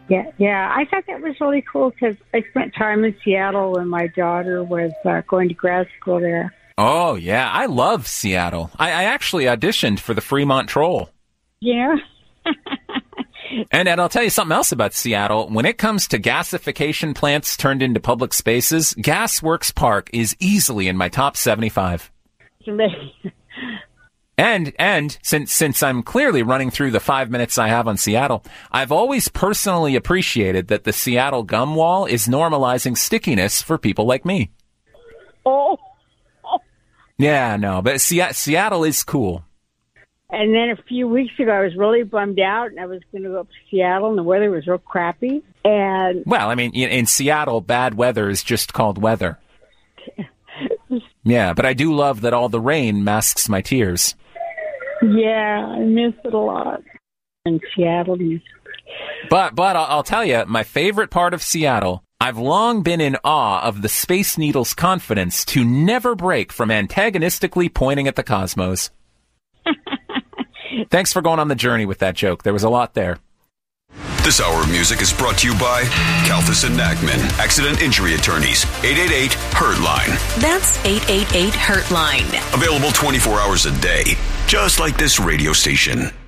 Yeah. I thought that was really cool because I spent time in Seattle when my daughter was going to grad school there. Oh, yeah. I love Seattle. I actually auditioned for the Fremont Troll. Yeah. And I'll tell you something else about Seattle. When it comes to gasification plants turned into public spaces, Gasworks Park is easily in my top 75. And since I'm clearly running through the 5 minutes I have on Seattle, I've always personally appreciated that the Seattle gum wall is normalizing stickiness for people like me. Oh. Yeah, no, but Seattle is cool. And then a few weeks ago, I was really bummed out, and I was going to go up to Seattle, and the weather was real crappy. And well, I mean, in Seattle, bad weather is just called weather. Yeah, but I do love that all the rain masks my tears. Yeah, I miss it a lot in Seattle. But I'll tell you, my favorite part of Seattle, I've long been in awe of the Space Needle's confidence to never break from antagonistically pointing at the cosmos. Thanks for going on the journey with that joke. There was a lot there. This hour of music is brought to you by Kalthus and Nachman, Accident Injury Attorneys, 888-HURT-LINE. That's 888-HURT-LINE. Available 24 hours a day, just like this radio station.